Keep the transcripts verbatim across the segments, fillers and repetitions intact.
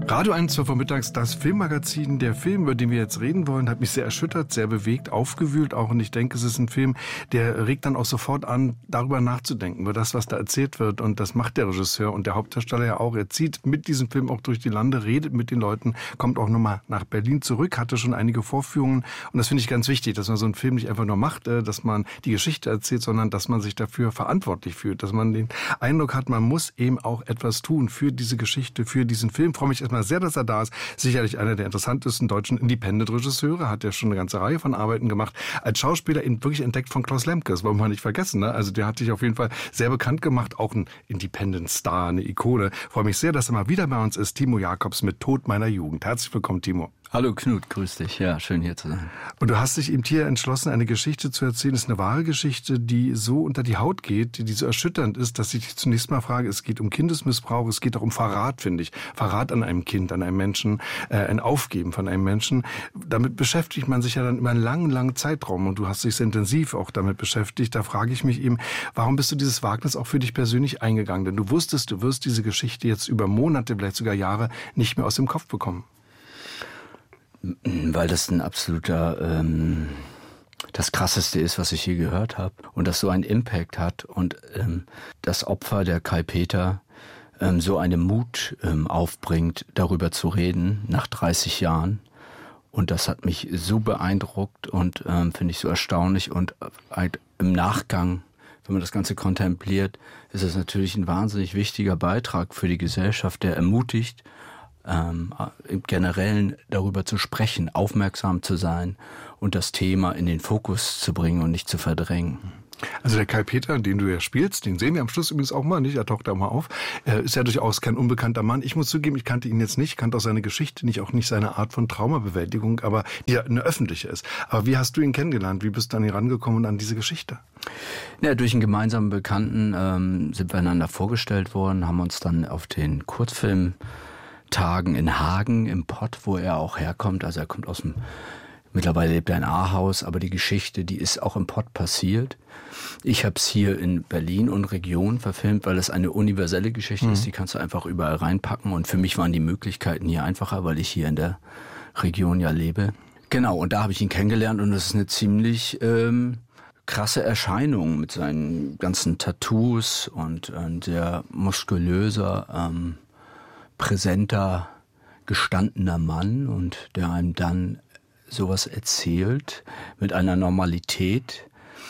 Radio eins, zwölf Uhr mittags, das Filmmagazin. Der Film, über den wir jetzt reden wollen, hat mich sehr erschüttert, sehr bewegt, aufgewühlt auch. Und ich denke, es ist ein Film, der regt dann auch sofort an, darüber nachzudenken, über das, was da erzählt wird. Und das macht der Regisseur und der Hauptdarsteller ja auch. Er zieht mit diesem Film auch durch die Lande, redet mit den Leuten, kommt auch nochmal nach Berlin zurück, hatte schon einige Vorführungen. Und das finde ich ganz wichtig, dass man so einen Film nicht einfach nur macht, dass man die Geschichte erzählt, sondern dass man sich dafür verantwortlich fühlt. Dass man den Eindruck hat, man muss eben auch etwas tun für diese Geschichte, für diesen Film. Ich freue mich erstmal sehr, dass er da ist. Sicherlich einer der interessantesten deutschen Independent-Regisseure. Hat ja schon eine ganze Reihe von Arbeiten gemacht. Als Schauspieler eben wirklich entdeckt von Klaus Lemke. Das wollen wir nicht vergessen. Ne? Also der hat sich auf jeden Fall sehr bekannt gemacht. Auch ein Independent-Star, eine Ikone. Ich freue mich sehr, dass er mal wieder bei uns ist. Timo Jacobs mit Tod meiner Jugend. Herzlich willkommen, Timo. Hallo Knut, grüß dich. Ja, schön hier zu sein. Und du hast dich eben hier entschlossen, eine Geschichte zu erzählen. Das ist eine wahre Geschichte, die so unter die Haut geht, die so erschütternd ist, dass ich dich zunächst mal frage, es geht um Kindesmissbrauch, es geht auch um Verrat, finde ich. Verrat an einem Kind, an einem Menschen, äh, ein Aufgeben von einem Menschen. Damit beschäftigt man sich ja dann über einen langen, langen Zeitraum und du hast dich sehr intensiv auch damit beschäftigt. Da frage ich mich eben, warum bist du dieses Wagnis auch für dich persönlich eingegangen? Denn du wusstest, du wirst diese Geschichte jetzt über Monate, vielleicht sogar Jahre nicht mehr aus dem Kopf bekommen. Weil das ein absoluter, ähm, das Krasseste ist, was ich je gehört habe. Und das so einen Impact hat. Und ähm, das Opfer, der Kai Peter, ähm, so einen Mut ähm, aufbringt, darüber zu reden, nach dreißig Jahren. Und das hat mich so beeindruckt und ähm, finde ich so erstaunlich. Und halt im Nachgang, wenn man das Ganze kontempliert, ist es natürlich ein wahnsinnig wichtiger Beitrag für die Gesellschaft, der ermutigt, Ähm, im Generellen darüber zu sprechen, aufmerksam zu sein und das Thema in den Fokus zu bringen und nicht zu verdrängen. Also der Kai Peter, den du ja spielst, den sehen wir am Schluss übrigens auch mal, nicht? Er taucht da mal auf. Er ist ja durchaus kein unbekannter Mann. Ich muss zugeben, ich kannte ihn jetzt nicht, kannte auch seine Geschichte nicht, auch nicht seine Art von Traumabewältigung, aber die ja eine öffentliche ist. Aber wie hast du ihn kennengelernt? Wie bist du an ihn rangekommen und an diese Geschichte? Ja, durch einen gemeinsamen Bekannten ähm, sind wir einander vorgestellt worden, haben uns dann auf den Kurzfilm Tagen in Hagen im Pott, wo er auch herkommt. Also er kommt aus dem, mittlerweile lebt er in Ahaus, aber die Geschichte, die ist auch im Pott passiert. Ich habe es hier in Berlin und Region verfilmt, weil es eine universelle Geschichte mhm. ist, die kannst du einfach überall reinpacken. Und für mich waren die Möglichkeiten hier einfacher, weil ich hier in der Region ja lebe. Genau, und da habe ich ihn kennengelernt und das ist eine ziemlich ähm, krasse Erscheinung mit seinen ganzen Tattoos und ein sehr muskulöser, ähm, präsenter, gestandener Mann und der einem dann sowas erzählt mit einer Normalität,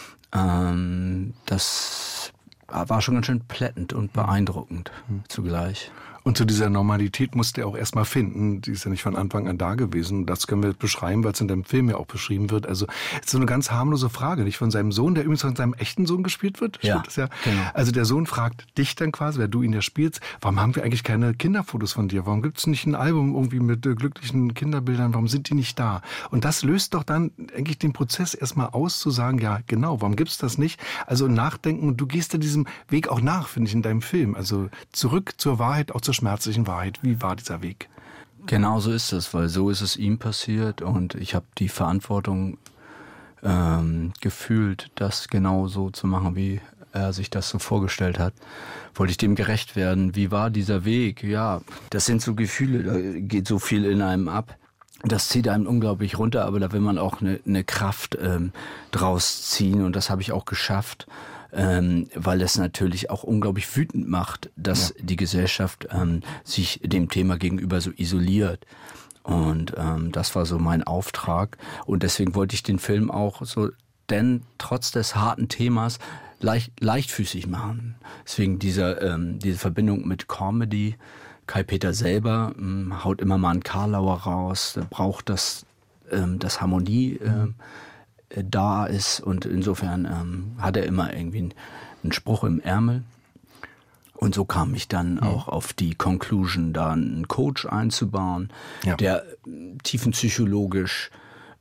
ähm, das war schon ganz schön plättend und beeindruckend mhm. zugleich. Und zu dieser Normalität musste er auch erstmal finden. Die ist ja nicht von Anfang an da gewesen. Das können wir beschreiben, weil es in deinem Film ja auch beschrieben wird. Also es ist so eine ganz harmlose Frage, nicht von seinem Sohn, der übrigens von seinem echten Sohn gespielt wird. Ja, das ja? Genau. Also der Sohn fragt dich dann quasi, wer du ihn ja spielst, warum haben wir eigentlich keine Kinderfotos von dir? Warum gibt es nicht ein Album irgendwie mit äh, glücklichen Kinderbildern? Warum sind die nicht da? Und das löst doch dann eigentlich den Prozess erstmal aus, zu sagen, ja genau, warum gibt es das nicht? Also nachdenken, und du gehst ja diesem Weg auch nach, finde ich, in deinem Film. Also zurück zur Wahrheit, auch zur schmerzlichen Wahrheit. Wie war dieser Weg? Genau so ist es, weil so ist es ihm passiert und ich habe die Verantwortung ähm, gefühlt, das genau so zu machen, wie er sich das so vorgestellt hat. Wollte ich dem gerecht werden? Wie war dieser Weg? Ja, das sind so Gefühle, da geht so viel in einem ab. Das zieht einem unglaublich runter, aber da will man auch eine, eine Kraft ähm, draus ziehen und das habe ich auch geschafft. Ähm, weil es natürlich auch unglaublich wütend macht, dass ja. die Gesellschaft ähm, sich dem Thema gegenüber so isoliert. Und ähm, das war so mein Auftrag. Und deswegen wollte ich den Film auch so, denn trotz des harten Themas leicht, leichtfüßig machen. Deswegen dieser, ähm, diese Verbindung mit Comedy. Kai Peter selber ähm, haut immer mal einen Karlauer raus, der braucht das, ähm, das Harmonie. Ähm, da ist und insofern ähm, hat er immer irgendwie einen, einen Spruch im Ärmel und so kam ich dann mhm. auch auf die Conclusion, da einen Coach einzubauen, ja. der tiefenpsychologisch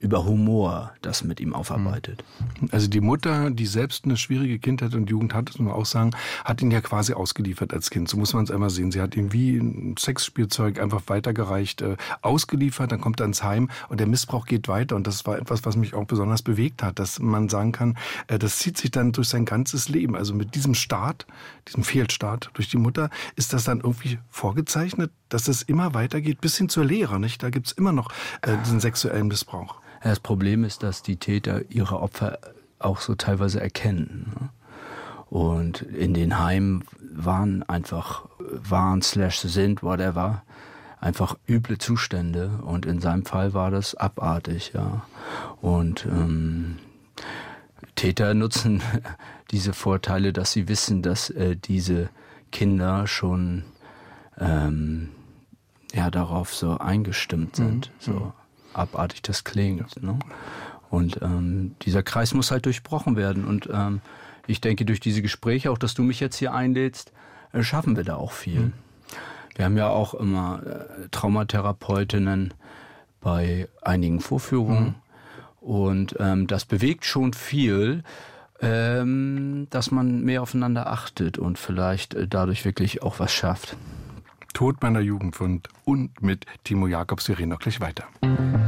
über Humor das mit ihm aufarbeitet. Also die Mutter, die selbst eine schwierige Kindheit und Jugend hat, das muss man auch sagen, hat ihn ja quasi ausgeliefert als Kind. So muss man es einmal sehen. Sie hat ihn wie ein Sexspielzeug einfach weitergereicht, äh, ausgeliefert, dann kommt er ins Heim und der Missbrauch geht weiter. Und das war etwas, was mich auch besonders bewegt hat, dass man sagen kann, äh, das zieht sich dann durch sein ganzes Leben. Also mit diesem Start, diesem Fehlstart durch die Mutter, ist das dann irgendwie vorgezeichnet, dass es immer weitergeht, bis hin zur Lehre, nicht? Da gibt's immer noch äh, diesen sexuellen Missbrauch. Das Problem ist, dass die Täter ihre Opfer auch so teilweise erkennen. Und in den Heimen waren einfach, waren slash sind, whatever, einfach üble Zustände. Und in seinem Fall war das abartig, ja. Und ähm, Täter nutzen diese Vorteile, dass sie wissen, dass äh, diese Kinder schon ähm, ja, darauf so eingestimmt sind, mhm. so abartig das klingt. Ne? Und ähm, dieser Kreis muss halt durchbrochen werden. Und ähm, ich denke, durch diese Gespräche, auch dass du mich jetzt hier einlädst, äh, schaffen wir da auch viel. Mhm. Wir haben ja auch immer äh, Traumatherapeutinnen bei einigen Vorführungen. Mhm. Und ähm, das bewegt schon viel, ähm, dass man mehr aufeinander achtet und vielleicht äh, dadurch wirklich auch was schafft. Tod meiner Jugend von und mit Timo Jacobs. Wir reden noch gleich weiter.